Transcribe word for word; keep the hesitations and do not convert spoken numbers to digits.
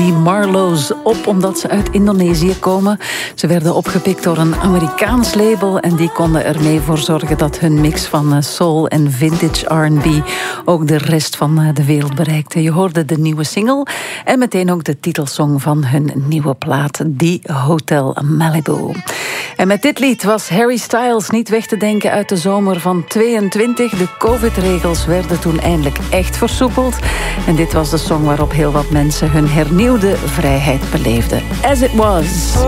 die Marlows op omdat ze uit Indonesië komen. Ze werden opgepikt door een Amerikaans label en die konden ermee voor zorgen dat hun mix van soul en vintage R en B ook de rest van de wereld bereikte. Je hoorde de nieuwe single en meteen ook de titelsong van hun nieuwe plaat, The Hotel Malibu. En met dit lied was Harry Styles niet weg te denken uit de zomer van tweeëntwintig. De covid-regels werden toen eindelijk echt versoepeld. En dit was de song waarop heel wat mensen hun hernieuwde vrijheid beleefden. As It Was.